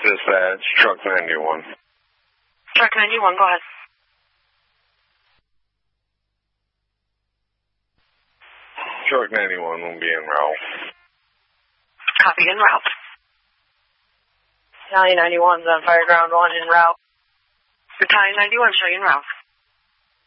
Dispatch, Truck 91. Truck 91, go ahead. Truck 91 will be en route. Copy, en route. Battalion 91's on Fireground 1 en route. Battalion 91, show you en route.